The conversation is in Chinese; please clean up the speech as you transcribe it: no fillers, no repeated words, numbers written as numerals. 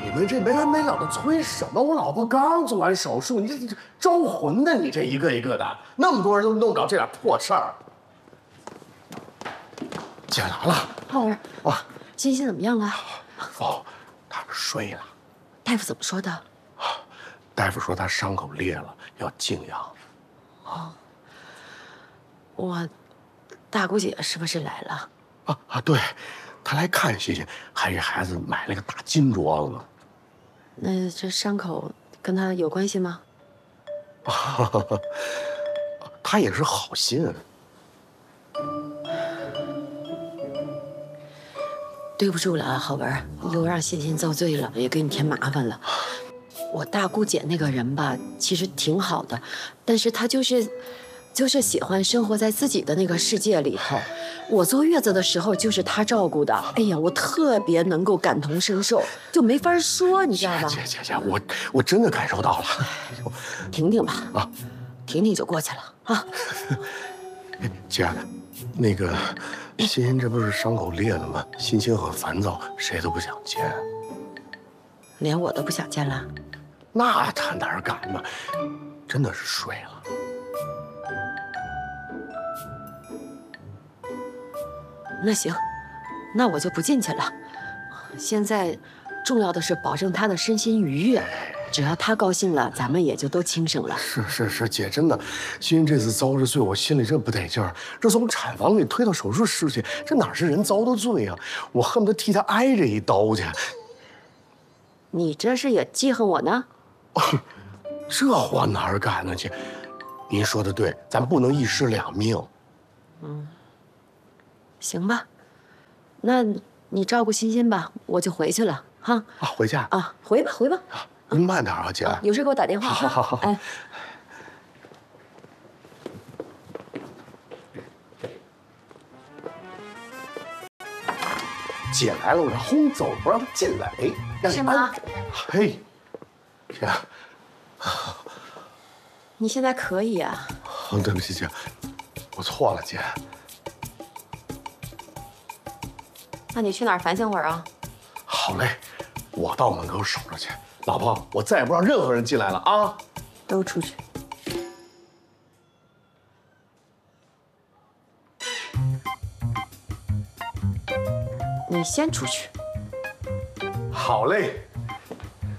们这没完没了的催什么？我老婆刚做完手术，你这招魂的，你这一个一个的，那么多人都弄不了这点破事儿。姐来了， 浩儿啊， 欣欣怎么样了？ 哦，她睡了。 大夫怎么说的？ 大夫说她伤口裂了，要静养。 哦，我大姑姐是不是来了？ 对，她来看欣欣，还给孩子买了个大金镯子。 那这伤口跟她有关系吗？ 她也是好心。 对不住了啊，浩文，又让欣欣遭罪了，也给你添麻烦了。我大姑姐那个人吧，其实挺好的，但是她就是喜欢生活在自己的那个世界里头。我坐月子的时候就是她照顾的，哎呀，我特别能够感同身受，就没法说，你知道吗？ 姐，我真的感受到了。 婷婷吧，啊，婷婷就过去了啊。 姐，那个欣欣这不是伤口裂了吗？心情很烦躁，谁都不想见。 连我都不想见了。 那他哪敢呢？真的是睡了。 那行，那我就不进去了。现在重要的是保证他的身心愉悦，只要他高兴了，咱们也就都轻省了。 是，姐，真的，欣欣这次遭着罪，我心里真不得劲儿。这从产房给推到手术室去，这哪是人遭的罪啊？我恨不得替他挨这一刀去。 你这是也记恨我呢？ 这话哪敢呢，姐？您说的对，咱不能一尸两命。 行吧，那你照顾欣欣吧，我就回去了哈。 回家啊，回吧。 您慢点啊，姐。 有事给我打电话。 好。 哎， 姐来了，我这轰走，不让她进来。哎， 是吗？ 嘿，姐， 你现在可以啊。 对不起，姐，我错了，姐。 那你去哪儿反省会儿啊？ 好嘞，我到门口守着去。老婆，我再也不让任何人进来了啊！ 都出去。你先出去。 好嘞。